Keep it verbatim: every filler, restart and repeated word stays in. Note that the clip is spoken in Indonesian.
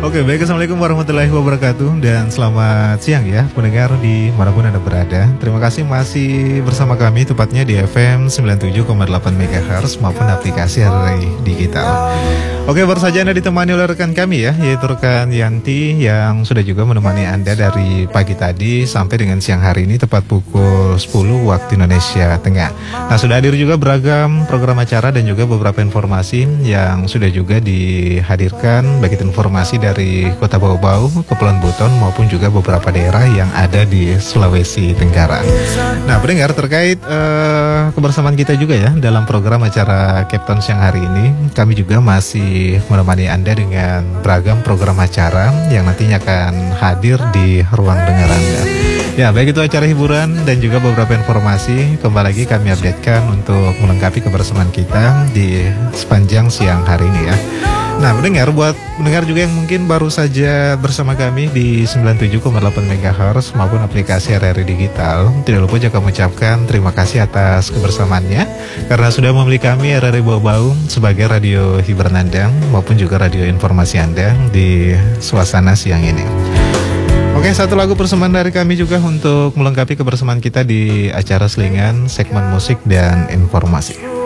Oke, baik, assalamualaikum warahmatullahi wabarakatuh. Dan selamat siang ya pendengar di manapun Anda berada. Terima kasih masih bersama kami, tepatnya di F M sembilan puluh tujuh koma delapan megahertz maupun aplikasi R R I Digital. Oke, baru saja Anda ditemani oleh rekan kami ya, yaitu rekan Yanti yang sudah juga menemani Anda dari pagi tadi sampai dengan siang hari ini tepat pukul sepuluh waktu Indonesia Tengah. Nah, sudah hadir juga beragam program acara dan juga beberapa informasi yang sudah juga dihadirkan, baik itu informasi dari Kota Bau-Bau, Kepulauan Buton maupun juga beberapa daerah yang ada di Sulawesi Tenggara. Nah, pendengar, terkait uh, kebersamaan kita juga ya dalam program acara Captain siang hari ini, kami juga masih menemani Anda dengan beragam program acara yang nantinya akan hadir di ruang dengar Anda. Ya, baik itu acara hiburan dan juga beberapa informasi kembali lagi kami updatekan untuk melengkapi kebersamaan kita di sepanjang siang hari ini ya. Nah, mendengar buat mendengar juga yang mungkin baru saja bersama kami di sembilan puluh tujuh koma delapan megahertz maupun aplikasi R R I Digital, tidak lupa juga mengucapkan terima kasih atas kebersamaannya karena sudah memilih kami R R I Bau-Bau sebagai radio hiburan Anda maupun juga radio informasi Anda di suasana siang ini. Oke, satu lagu persembahan dari kami juga untuk melengkapi kebersamaan kita di acara selingan segmen musik dan informasi.